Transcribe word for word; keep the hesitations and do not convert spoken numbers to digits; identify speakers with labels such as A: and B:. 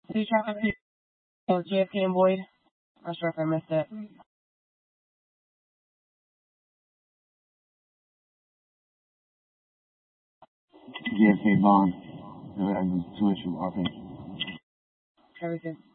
A: Two traffic. Oh, J F K and Boyd. Not sure if I missed it.
B: J F K Bond. I was switch from offense.
A: Everything.